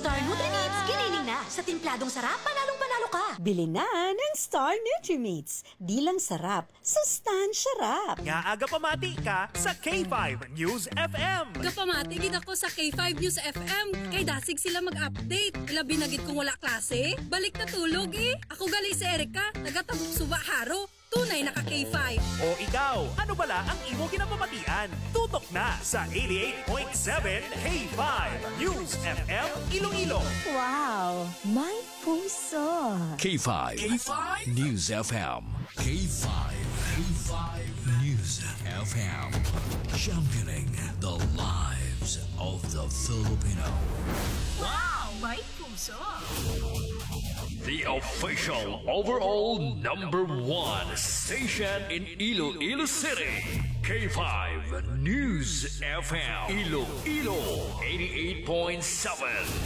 Star Nutri-Mates, giniling na. Sa timpladong sarap, panalong-panalo ka. Bili na ng Star Nutri-Mates. Di lang sarap, sustansya rap. Nga aga pamati ka sa K5 News FM. Kapamati gid ako sa K5 News FM. Kay dasig sila mag-update. Labi na gid kung wala klase. Balik na tulog eh. Ako gali si Erika, nagatabok suba haro. Tunay naka K5. O ikaw, ano bala ang imo kinapamatian? Tutok na sa 88.7 K5 News FM Iloilo. Wow, may puso. K5. News FM. K5. News FM. Championing the lives of the Filipino. Wow, may puso. The official overall #1 station in Iloilo City. K5 News FM. Iloilo 88.7.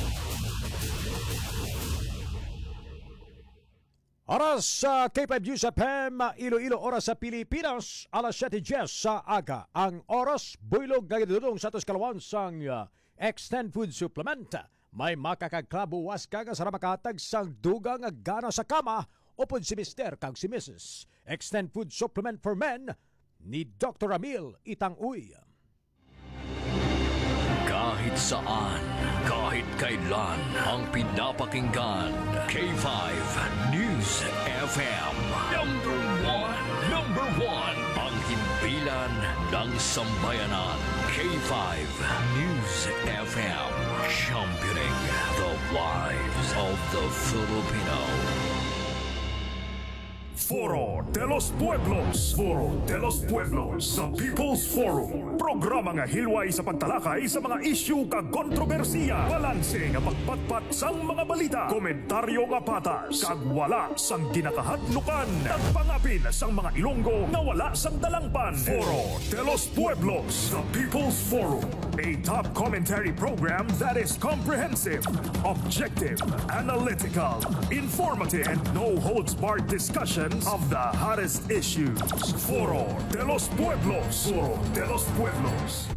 Oras sa K5 News FM, Iloilo, oras sa Pilipinas, alas 7:10 sa aga. Ang oras, buylog nagdudong sa Tuscalawan sang Extend Food Supplement. May makakagklabuwas ka sa makatag sang dugang gana sa kama upod si Mr. kag si Mrs. Extend Food Supplement for Men ni Dr. Amil Itang-Uy. Kahit saan, kahit kailan, ang pinapakinggan. K5 News FM. Number one, ang himpilan ng sambayanan. K5 News FM. Championing the lives of the Filipino. Foro de los Pueblos. Foro de los Pueblos sa People's Forum. Programa nga hilway sa pagtalakay sa mga isyu kag kontrobersiya. Balanse nga pagpatpat sang mga balita. Komentaryo nga patas. Kag wala sang ginakahadlukan. Nagpangapin sang mga Ilonggo nga wala sang dalangpan. Foro de los Pueblos sa People's Forum. A top commentary program that is comprehensive, objective, analytical, informative, and no-holds-barred discussions of the hottest issues. Foro de los Pueblos. Foro de los Pueblos.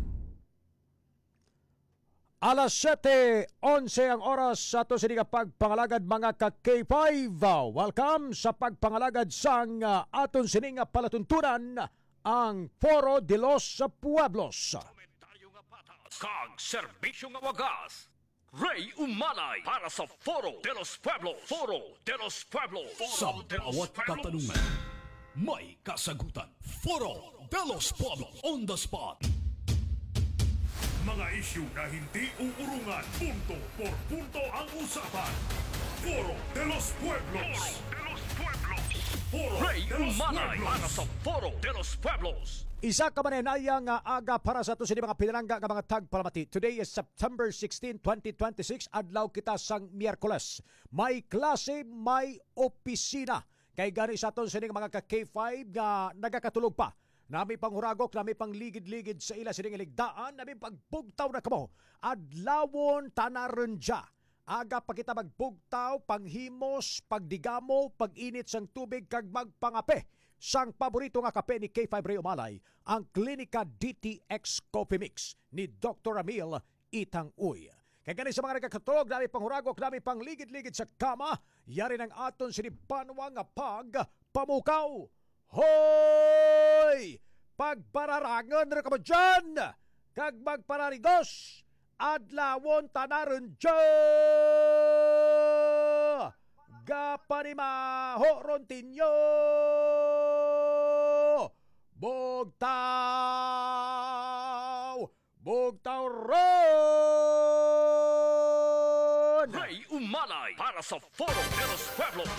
Alas 7:11 ang oras sa ito sa pagpangalagad mga ka-K5. Welcome sa pagpangalagad sang aton sining palatuntunan ang Foro de los Pueblos. Komentaryo nga patas, kag serbisyo nga wagas. Ray Umalay para sa Foro de los Pueblos. Foro de los Pueblos. Sa bawat katanungan, may kasagutan. Foro de los Pueblos on the spot. Mga isyu na hindi uurungan. Punto por punto ang usapan. Foro de los Pueblos. Foro Ray de los Umalay Pueblos. para sa Foro de los Pueblos. Isa ka manenaya nga aga para sa ito sa mga pinalangga nga mga tagpalamati. Today is September 16, 2026. Adlaw kita sang Miyerkules. May klase, may opisina. Kay gani sa ito sa mga ka-K5 nga nagakatulog pa. Nami panghuragok, nami pangligid-ligid sa ila sining iligdaan, nami pagbugtaw na kamo. Adlawon tanarenja. Aga pa kita magbugtaw, panghimos, pagdigamo, pag-init sang tubig kag magpangape. Sang paborito nga kape ni K5 Ray Umalay, ang Klinika DTX Coffee Mix ni Dr. Amil Itang-Uy. Kaya ganun sa mga nagkakatulog, nami panghuragok, nami pangligid-ligid sa kama, yari ng aton sinibanwa nga pagpamukaw. Hoy! Pagpararangan na ka mo dyan! Kag magpararigos! Adlawon tanaron dyan! Gapanima Horontinyo! Bugtaw! Bugtaw ron! Ray Umalay para sa Foro de los Pueblos.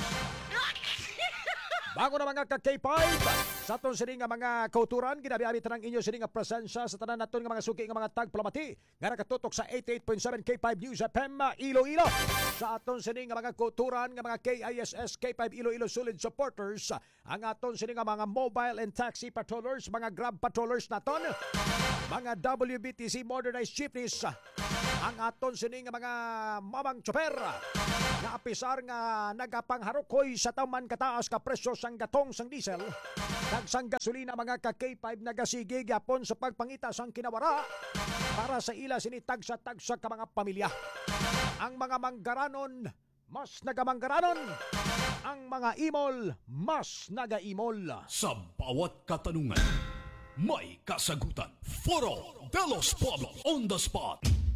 Bago na mga ka-K5, sa aton sining nga mga kauturan, ginabi-abit ng inyo sining nga presensya sa tanan naton nga mga suki nga mga tagpalamati nga nakatutok sa 88.7 K5 News FM Iloilo. Sa aton sining nga mga kauturan nga mga KISS K5 Iloilo Solid Supporters, ang aton sining nga mga mobile and taxi patrollers, mga grab patrollers naton, mga WBTC modernized jeepneys, ang aton sining nga mga mamang tsoper, nga apisar nga nagapangharukoy sa taman kataas ka presyo sang gatong sang diesel kag sang gasolina mga ka K5 nagasige gyapon sa pagpangita sang kinawara para sa ila sinitag sa tagsa ka mga pamilya. Ang mga manggaranon, mas nagamanggaranon. Ang mga imol, mas nagaimol. Sa bawat katanungan, may kasagutan. Foro de los Pueblos on the spot.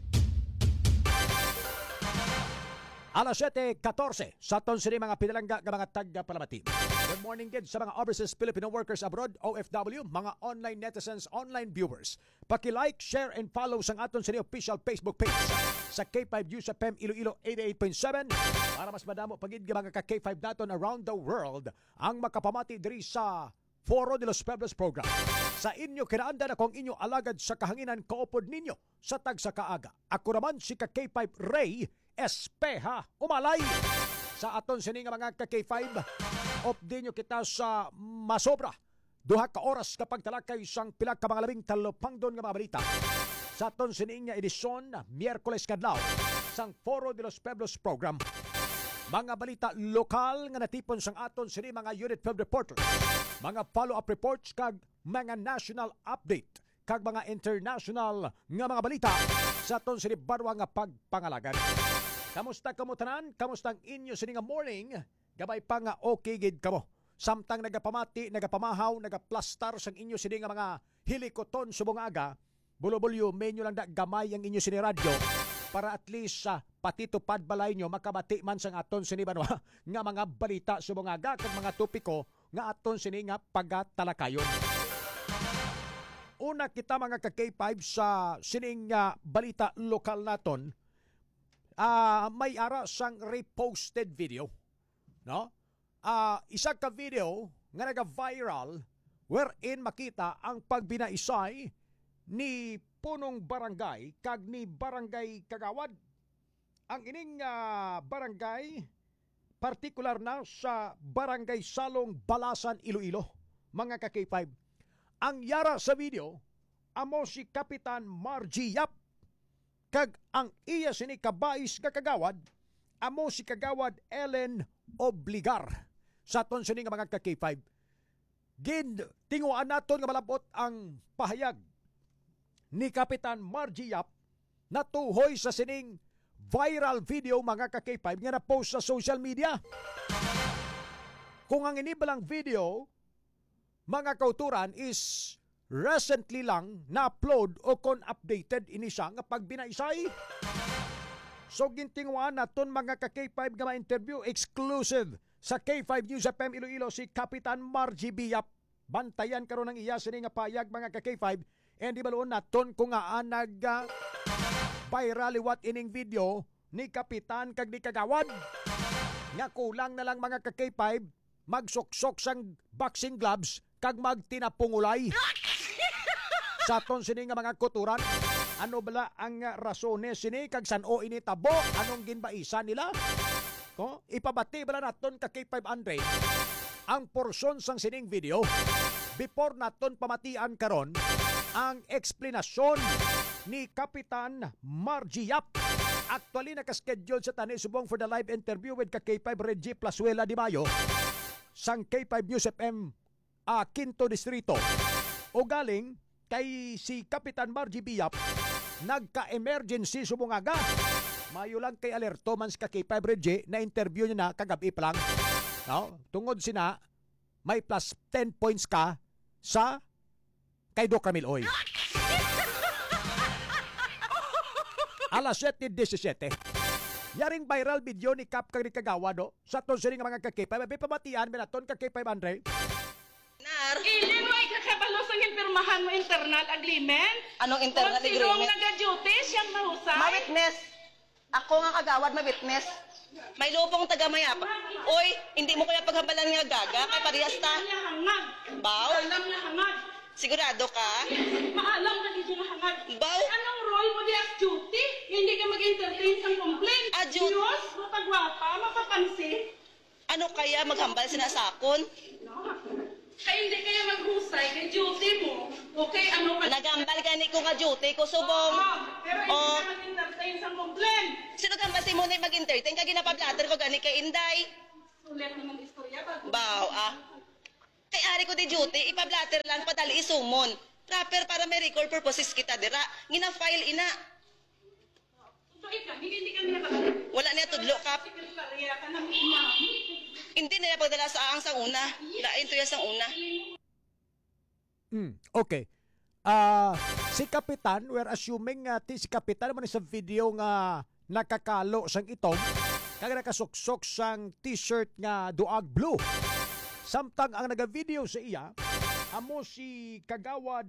Alas 7:14 sa aton sini mga pinalangga nga mga taga-Palamati. Good morning gid sa mga overseas Filipino workers abroad, OFW, mga online netizens, online viewers. Paki-like, share and follow sang aton sini official Facebook page sa K5 News FM Iloilo 88.7 para mas madamo pagid nga mga ka-K5 naton around the world ang makapamati diri sa Foro de los Pueblos program. Sa inyo kinaanda na kung inyo alagad sa kahanginan kaupod ninyo sa tagsa kaaga. Ako naman si ka-K5 Ray Espeha Umalay. Sa aton sini nga mga ka-K5, update nyo kita sa masobra. Duha ka oras kapag talakay sang pila ka mga labing talopangdon nga mga balita. Sa aton sini nga edisyon, Miyerkules kadlaw, sang Foro de los Pueblos program. Mga balita lokal nga natipon sang aton sini mga unit field reporters. Mga follow-up reports kag mga national update kag mga international nga mga balita sa aton sini barwa nga pagpangalagan. Kamusta kamo tanan? Kamusta ang inyo sini nga morning? Gabay pa nga okay gid kamo. Samtang nagapamati, nagapamahaw, nagaplastar sang inyo sini nga mga hilikoton subong aga, bulobulyo menyo lang da gamay ang inyo sini radyo para at least patitupad balay nyo makabati man sang aton sini banwa nga mga balita subong aga kag mga topiko nga aton sini nga pagatalakayon. Una kita mga ka-K5 sa sining balita lokal naton. May ara sang reposted video, no? Isa ka video nga naga-viral wherein makita ang pagbinaisay ni punong barangay kag ni barangay Kagawad. Ang ining barangay partikular na sa barangay Salong Balasan Iloilo, mga ka-K5. Ang yara sa video amo si Kapitan Margie Yap. Kag ang iya sini kabais nga kagawad, amo si Kagawad Ellen Obligar. Sa aton sini nga mga ka-K5. Tinguan naton nga malabot ang pahayag ni Kapitan Margie Yap na tuhoy sa sining viral video mga ka-K5 nga na-post sa social media. Kung ang inibalang video, mga kauturan is recently lang na-upload o kon updated ini siya nga pagbinaisay. So gintinguan naton mga ka-K5 nga ma-interview exclusive sa K5 News FM Iloilo si Kapitan Margie Biap. Bantayan karon ng iya sini nga payag mga ka-K5 and di baluon naton kung nga nag viral liwat ining video ni Kapitan kag ni Kagawad. Nga kulang na lang mga ka-K5 magsuksok sang boxing gloves kag magtinapungulay. Sa aton sini nga mga kuturan, ano bala ang rasones sini kag san-o ini tabo? Anong ginbaisa nila? Ipabati bala naton ka K500 ang porsyon sang sining video before naton pamatian karon ang eksplanasyon ni Kapitan Margie Yap. Actually nakaschedule sa tani subong for the live interview with ka K5 Reggie Plasuela Di Mayo sang K5 News FM Quinto Distrito. O galing kay si Kapitan Margie Biap nagka-emergency sumungaga. Mayo lang kay alerto man sa K5 Reggie na interview niya na kagabi pa lang. No? Tungod sina may plus 10 points ka sa kay Doc Ramil Oy. Alas 7:17. Yaring viral video ni Kap kag ni Kagawad sa ton sini nga mga ka-K5. May pamatian minaton ka K500. Ilinway kakabalo sa pirmahan mo internal agreement? Anong internal Kung sino ang agreement? nag-duty, siyang mahusay? Ma-witness. Ako nga kagawad, ma-witness. May lupong taga-mayapa. Oy, hindi mo kaya paghambalan nga gaga kay parehas ta. Alam niya hangad. Baw? Alam niya hangad. Sigurado ka? Maalam na dito na hangad. Baw? Anong role mo di as duty? Hindi ka mag-entertain sa complaint. Duty? Diyos, mapagwapa, mapapansin. Ano kaya maghambal sinasakon? Kaya hindi kaya maghusay kay duty mo. Okay, ano ka? Naghambal ka ni ko nga duty ko subong. Pero hindi Oh. ka mag-entertain sa complaint. Sino gambal si mo na mag-entertain? Kaya ginapablatter ko gani kay Inday. Sulit naman istorya ba? Baw, Kay ari ko di duty, ipablatter lang padali isumon. Proper para may record purposes kita dira. Gina-file ina. So ikaw, hindi kami nakakalimutan. Wala niya tudlo kap. Sekretarya ka ng imam. Hindi na pagdala sa aang sang una. Lain to ya sang una. Okay. Si Kapitan, we're assuming si Kapitan naman sa video nga nakakalo sang itom, kag nakasuksok sang t-shirt nga duag blue. Samtang ang naga-video sa iya, amo si Kagawad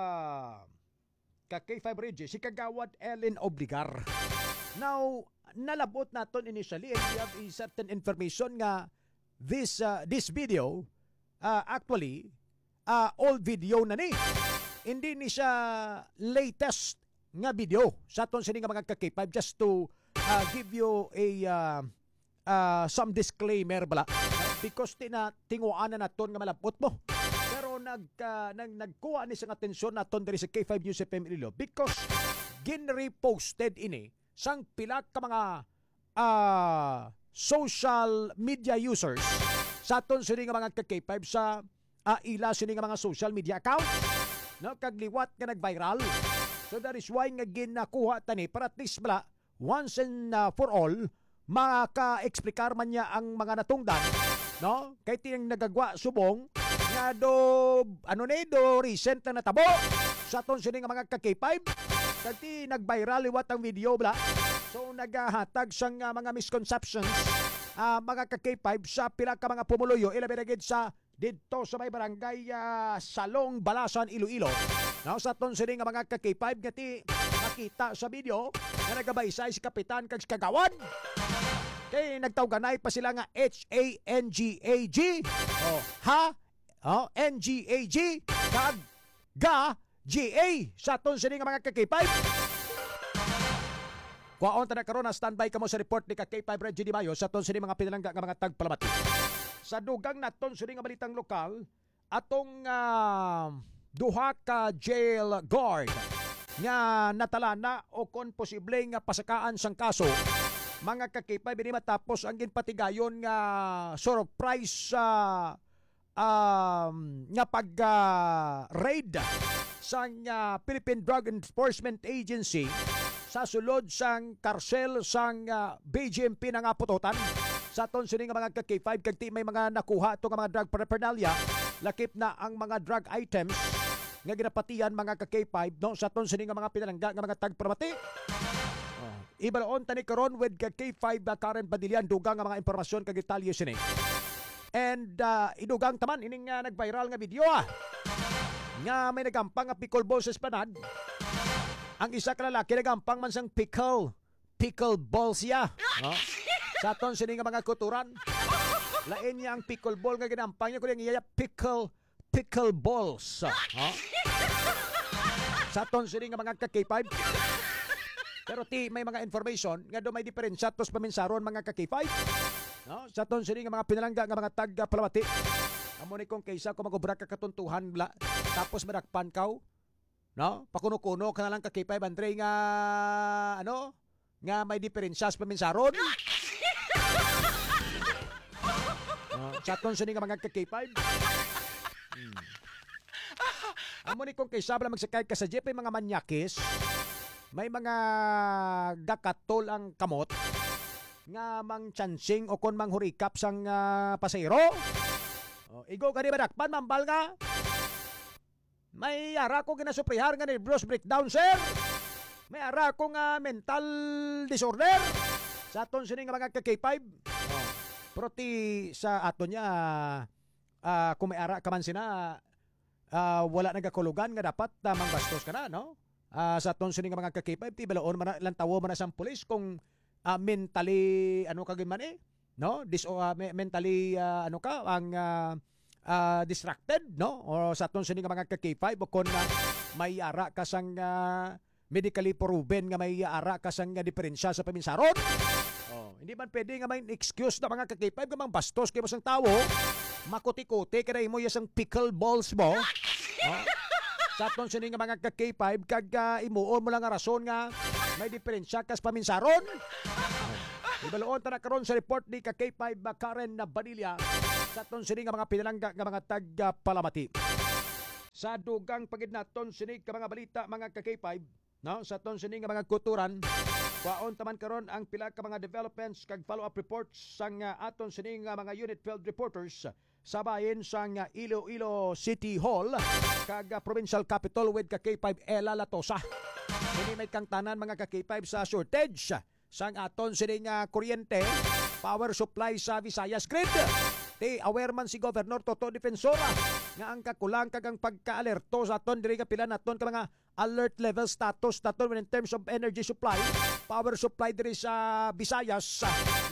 ka K5 Regis, si Kagawad Ellen Obligar. Now, nalabot naton initially and we have a certain information nga this video actually old video na ni. Hindi ni siya latest nga video sa aton sini nga mga ka-K5 just to give you a some disclaimer bala because tinguan na naton nga malabot mo. Pero nagkuha ni sang atensyon naton diri sa K5 News FM Iloilo because gin-reposted ini sang pila ka mga social media users sa aton sini nga mga ka-K5 sa ila sini nga mga social media account, no, kagliwat nga nag-viral. So that is why nga ginakuha tani para at least bala once and for all maka-explicar man niya ang mga natungdan, no, kay tinang nagagwa subong nga do recent na natabo sa aton sini nga mga ka-K5 kati nag-viral liwat ang video bala. So nagahatag sang mga misconceptions mga ka-K5 sa pila ka mga pumuluyo ilabi na gid sa dito sa may barangay Salong, Balasan, Iloilo. Now sa aton sini nga mga ka-K5 nga ti nakita sa video nga nagabaysay si Kapitan kag si Kagawad. Kay nagtawganay pa sila nga HANGAG. NGAG kag GA sa aton sini nga mga ka-K5. Kuwaon ta na karon na standby kamo sa report ni K5 Reggie Di Mayo sa aton sini mga pinalangga nga mga tagpalamati. Sa dugang naton sini nga balitang lokal, atong duha ka jail guard nga natalana o kon posible nga pasakaan sang kaso mga ka-K5 ini matapos ang ginpatigayon nga surprise nga pag-raid sang Philippine Drug Enforcement Agency sa sulod sang karsel sang BGMP na nga putotan. Sa aton sini nga mga ka-K5 kag ti may mga nakuha to nga mga drug paraphernalia, lakip na ang mga drug items nga ginapatian mga ka-K5 no sa aton sini nga mga pinalangga nga mga tagpalamati. Ibalaon tani karon with K5 Karen Padillan dugang nga mga impormasyon kag detalye sini. And idugang taman ining nag-viral nga video nga may nagampang nga pickleball sa esplanad. Ang isa ka lalaki nagampang man sang pickleball siya. Sa aton sini nga mga kuturan, lain niya ang pickleball nga ginampang niya kuning iya pickleballs. Sa aton sini nga mga ka-K5. Pero may mga information nga do may diferensya tos paminsaron mga ka-K5. No, sa aton sini nga mga pinalangga nga mga tag-palamati. Amo ni kung kaysa ko magobra ka katuntuhan bla tapos madakpan kaw. No, pakuno-kuno ka na lang ka-K5 Andre nga nga may diferensya sa paminsaron. Sa aton sini nga mga ka-K5. Amo ni kung kaysa bala magsakay ka sa jeep may mga manyakis, may mga gakatol ang kamot nga mang chancing o kon mang hurikap sang pasahero. Igo ka di badakpan mambal nga. May ara ko ginasuprihar nga nervous breakdown sir. May ara ko nga mental disorder. Sa aton sini nga mga ka-K5. Pero ti sa aton niya kung may ara ka man sina wala nagakulugan nga dapat mangbastos ka na no. Sa aton sini nga mga ka-K5 ti balaon man lang tawo man sa pulis kung mentally kagin man no mentally ang distracted no o sa aton sini nga mga ka-K5 o kon may ara ka sang medically proven nga may ara ka sang diferensya sa paminsaron. Hindi man pwede nga may excuse na mga ka-K5 nga mang bastos kay masang tawo makuti-kuti kada imo yasang pickleballs mo. Sa aton sini nga mga ka-K5 kag imuon mo lang nga rason nga may diferensya kas paminsaron. Ibaloon ta na karon sa report ni K5 Karen Badilla sa aton sini nga mga pinalangga nga mga tag-palamati. Sa dugang pagid naton sini nga mga balita mga K5 no sa aton sini nga mga kuturan Kwaon taman karon ang pila ka mga developments kag follow-up reports sang aton sining mga unit field reporters sa bahin sang Iloilo City Hall kag provincial capital with ka K5 Ela Latosa. Kini may kang tanan mga ka K5 sa shortage sang aton sining kuryente, power supply sa Visayas grid. Ti aware man si Governor Toto Defensora nga ang kakulang kag ang pagka-alerto sa aton diri ka pila naton ka mga alert level status naton in terms of energy supply, power supply diri sa Visayas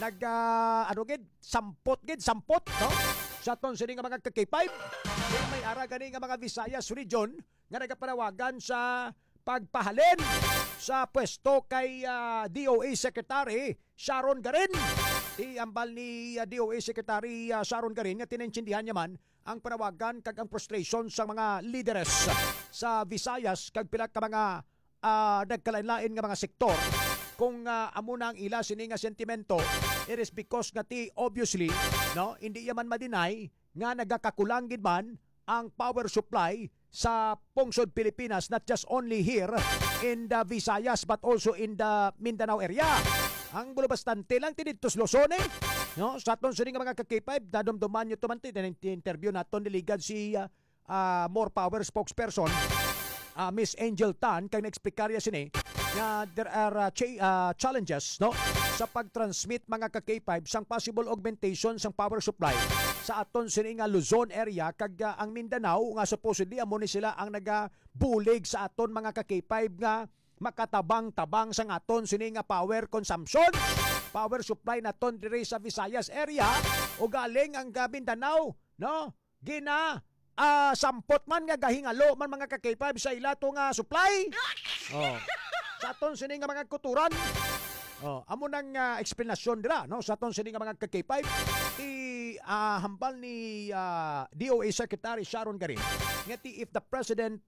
sampot no sa aton sini nga mga K5 may ara gani nga mga Visayas region nga nagapanawagan sa pagpahalin sa pwesto kay DOA Secretary Sharon Garin. Ambal ni DOA Secretary Sharon Garin nga tinintsindihan niya man ang panawagan kag ang frustration sa mga leaders sa Visayas kag pila ka mga nagkalain-lain nga mga sektor. Kung amo na ang ila sini nga sentimento, it is because nga obviously no hindi yaman ma-deny nga nagakakulang gid man ang power supply sa pungsod Pilipinas, not just only here in the Visayas but also in the Mindanao area. Ang gulo bastante lang tinidtos Luzon no sa aton sining mga ka-K5 dadumduman nyo tuman interview naton niligad si More Power spokesperson Miss Angel Tan kay na-explikarya sini nga there are challenges no sa pag-transmit mga ka-K5 sang possible augmentation sang power supply sa aton sini nga Luzon area kag ang Mindanao nga supposedly amo ni sila ang nagabulig sa aton mga ka-K5 nga makatabang-tabang sang aton sini nga power consumption, power supply naton diri sa Visayas area o galing ang Mindanao no sampot man nga gahingalo man mga ka-K5 sa ila to nga supply. Sa aton sini nga mga kuturan. Amo nang explanation dira no sa aton sini nga mga ka-K5 hambal ni DOA Secretary Sharon Garin nga if the president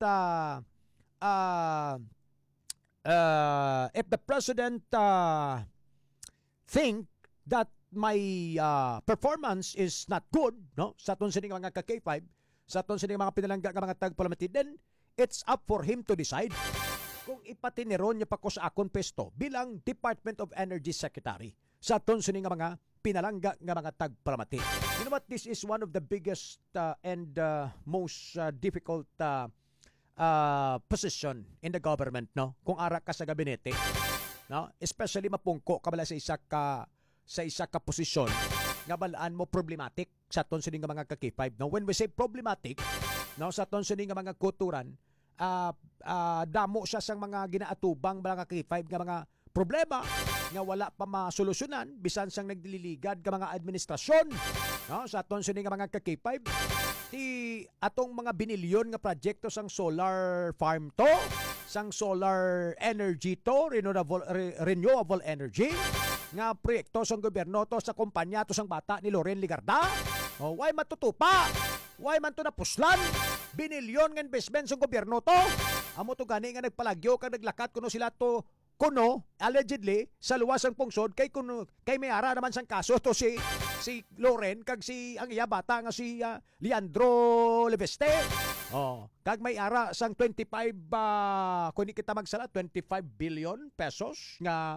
think that my performance is not good no sa aton sini nga mga ka-K5 sa aton sini mga pinalangga nga mga tagpalamati, then it's up for him to decide kung ipatineron niya pa ko sa akon pesto bilang Department of Energy Secretary sa aton sini nga mga pinalangga nga mga tagpalamati. You know what? This is one of the biggest and most difficult position in the government no kung ara ka sa gabinete no especially mapungko ka bala sa isa ka posisyon nga balaan mo problematic sa aton sini nga mga ka-K5 no. When we say problematic no sa aton sini nga mga kuturan damo siya sang mga ginaatubang mga K5 nga mga problema nga wala pa masolusyonan bisan sang nagdililigad ka mga administrasyon no sa aton sini nga mga K5 atong mga binilyon nga proyekto sang solar farm to, sang solar energy to, renewable energy nga proyekto sang gobyerno to sa kumpanya to sang bata ni Loren Ligarda. Why matutupa? Why man to napuslan? Binilyon nga investment sang gobyerno to. Amo to gani nga nagpalagyo kag naglakat kuno sila to allegedly sa luwas ang pungsod kay may ara naman sang kaso to si Loren kag ang iya bata nga si Leandro Leveste. Kag may ara sang 25 kung kita magsala 25 billion pesos nga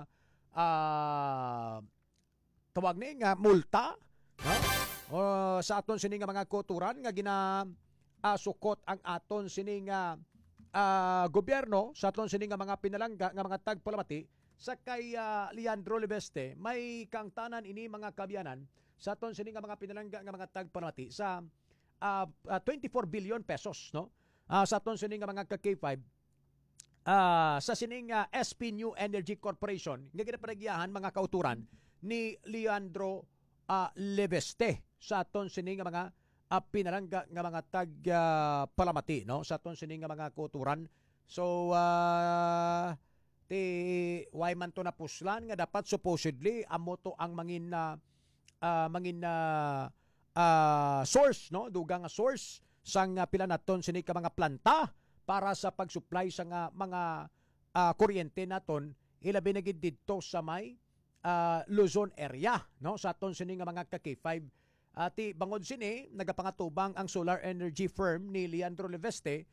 tawag ni nga multa no? Sa aton sini nga mga kuturan nga sukot ang aton sini nga gobyerno sa aton sini nga mga pinalangga nga mga tagpalamati sa kay Leandro Leveste may kangtanan ini mga kabyanan sa aton sini nga mga pinalangga nga mga tagpalamati sa 24 billion pesos no sa aton sini nga mga ka-K5 sa sining SP New Energy Corporation nga ginapanagyahan mga kauturan ni Leandro Leveste sa aton sini nga mga pinalangga nga mga tagpalamati no sa aton sini nga mga kauturan. So why man to napuslan nga dapat supposedly amo to ang mangin source no dugang nga source sang pila naton sini ka mga planta para sa pag-supply sa mga kuryente naton ilabi na gid didto sa may Luzon area no sa aton sini nga mga ka-K5 bangod sini nagapangatubang ang solar energy firm ni Leandro Leveste